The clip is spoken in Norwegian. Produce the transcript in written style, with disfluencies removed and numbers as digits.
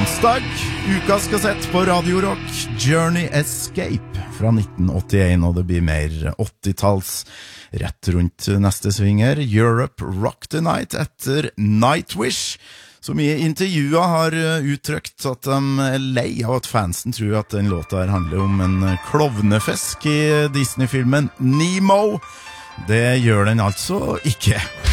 onsdag, ukas kassett på Radio Rock, Journey Escape fra 1981, og det blir mer 80-talls rett rundt neste svinger. Europe Rock the Night etter Nightwish, som i intervjuet har uttrykt at de lei av at fansen tror at den låta her handler om en klovnefisk i Disney-filmen Nemo. Det gjør den altså ikke.